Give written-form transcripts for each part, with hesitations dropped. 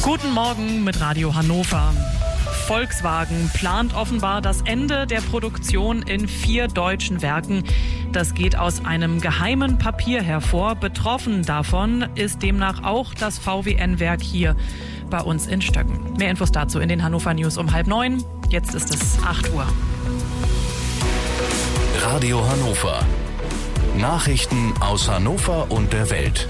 Guten Morgen mit Radio Hannover. Volkswagen plant offenbar das Ende der Produktion in 4 deutschen Werken. Das geht aus einem geheimen Papier hervor. Betroffen davon ist demnach auch das VWN-Werk hier bei uns in Stöcken. Mehr Infos dazu in den Hannover News um 8:30. Jetzt ist es 8 Uhr. Radio Hannover. Nachrichten aus Hannover und der Welt.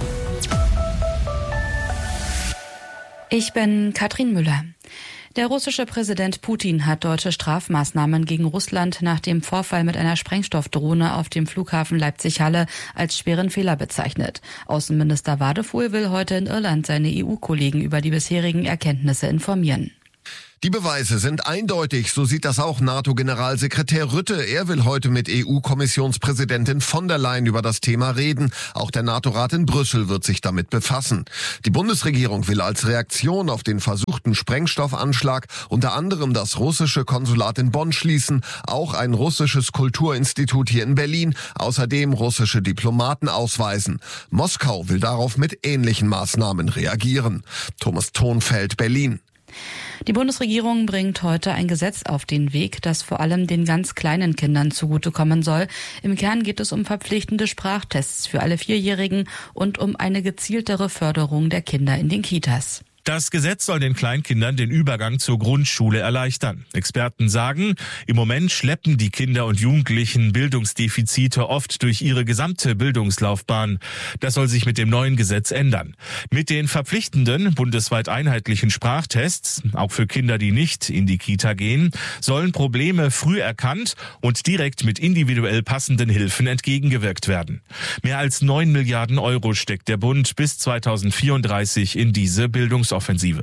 Ich bin Katrin Müller. Der russische Präsident Putin hat deutsche Strafmaßnahmen gegen Russland nach dem Vorfall mit einer Sprengstoffdrohne auf dem Flughafen Leipzig-Halle als schweren Fehler bezeichnet. Außenminister Wadefuhl will heute in Irland seine EU-Kollegen über die bisherigen Erkenntnisse informieren. Die Beweise sind eindeutig, so sieht das auch NATO-Generalsekretär Rutte. Er will heute mit EU-Kommissionspräsidentin von der Leyen über das Thema reden. Auch der NATO-Rat in Brüssel wird sich damit befassen. Die Bundesregierung will als Reaktion auf den versuchten Sprengstoffanschlag unter anderem das russische Konsulat in Bonn schließen, auch ein russisches Kulturinstitut hier in Berlin, außerdem russische Diplomaten ausweisen. Moskau will darauf mit ähnlichen Maßnahmen reagieren. Thomas Thonfeld, Berlin. Die Bundesregierung bringt heute ein Gesetz auf den Weg, das vor allem den ganz kleinen Kindern zugutekommen soll. Im Kern geht es um verpflichtende Sprachtests für alle 4-Jährigen und um eine gezieltere Förderung der Kinder in den Kitas. Das Gesetz soll den Kleinkindern den Übergang zur Grundschule erleichtern. Experten sagen, im Moment schleppen die Kinder und Jugendlichen Bildungsdefizite oft durch ihre gesamte Bildungslaufbahn. Das soll sich mit dem neuen Gesetz ändern. Mit den verpflichtenden, bundesweit einheitlichen Sprachtests, auch für Kinder, die nicht in die Kita gehen, sollen Probleme früh erkannt und direkt mit individuell passenden Hilfen entgegengewirkt werden. Mehr als 9 Milliarden Euro steckt der Bund bis 2034 in diese Bildungsoffensive.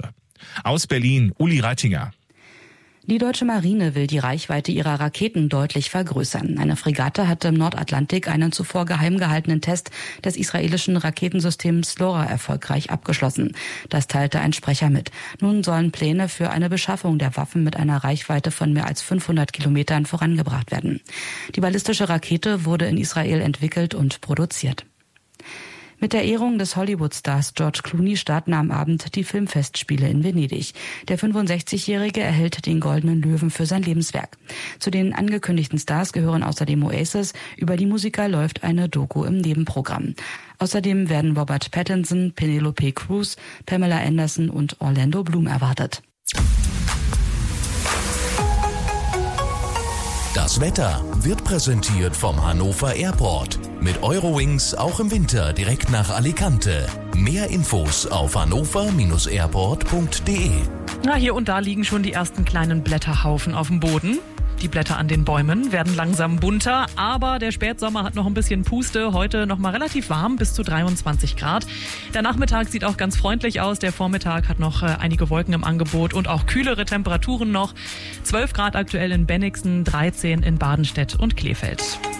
Aus Berlin, Uli Reitinger. Die deutsche Marine will die Reichweite ihrer Raketen deutlich vergrößern. Eine Fregatte hatte im Nordatlantik einen zuvor geheim gehaltenen Test des israelischen Raketensystems LoRa erfolgreich abgeschlossen. Das teilte ein Sprecher mit. Nun sollen Pläne für eine Beschaffung der Waffen mit einer Reichweite von mehr als 500 Kilometern vorangebracht werden. Die ballistische Rakete wurde in Israel entwickelt und produziert. Mit der Ehrung des Hollywood-Stars George Clooney starten am Abend die Filmfestspiele in Venedig. Der 65-Jährige erhält den Goldenen Löwen für sein Lebenswerk. Zu den angekündigten Stars gehören außerdem Oasis. Über die Musiker läuft eine Doku im Nebenprogramm. Außerdem werden Robert Pattinson, Penelope Cruz, Pamela Anderson und Orlando Bloom erwartet. Das Wetter wird präsentiert vom Hannover Airport. Mit Eurowings auch im Winter direkt nach Alicante. Mehr Infos auf hannover-airport.de. Na, hier und da liegen schon die ersten kleinen Blätterhaufen auf dem Boden. Die Blätter an den Bäumen werden langsam bunter, aber der Spätsommer hat noch ein bisschen Puste. Heute noch mal relativ warm, bis zu 23 Grad. Der Nachmittag sieht auch ganz freundlich aus. Der Vormittag hat noch einige Wolken im Angebot und auch kühlere Temperaturen noch. 12 Grad aktuell in Bennigsen, 13 in Badenstedt und Krefeld.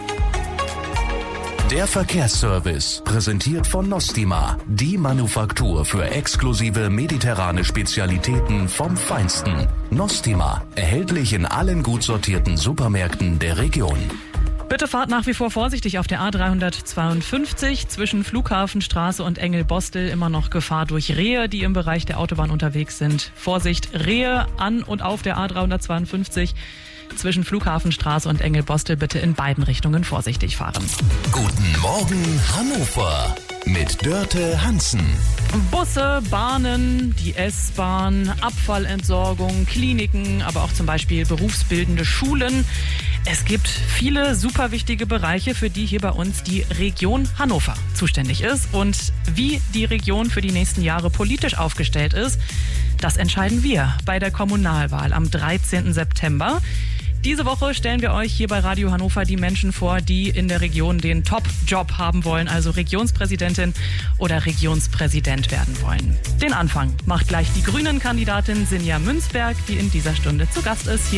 Der Verkehrsservice, präsentiert von Nostima, die Manufaktur für exklusive mediterrane Spezialitäten vom Feinsten. Nostima, erhältlich in allen gut sortierten Supermärkten der Region. Bitte fahrt nach wie vor vorsichtig auf der A352 zwischen Flughafenstraße und Engelbostel. Immer noch Gefahr durch Rehe, die im Bereich der Autobahn unterwegs sind. Vorsicht, Rehe an und auf der A352 zwischen Flughafenstraße und Engelbostel. Bitte in beiden Richtungen vorsichtig fahren. Guten Morgen Hannover mit Dörte Hansen. Busse, Bahnen, die S-Bahn, Abfallentsorgung, Kliniken, aber auch zum Beispiel berufsbildende Schulen. Es gibt viele super wichtige Bereiche, für die hier bei uns die Region Hannover zuständig ist. Und wie die Region für die nächsten Jahre politisch aufgestellt ist, das entscheiden wir bei der Kommunalwahl am 13. September. Diese Woche stellen wir euch hier bei Radio Hannover die Menschen vor, die in der Region den Top-Job haben wollen, also Regionspräsidentin oder Regionspräsident werden wollen. Den Anfang macht gleich die Grünen-Kandidatin Sinja Münzberg, die in dieser Stunde zu Gast ist.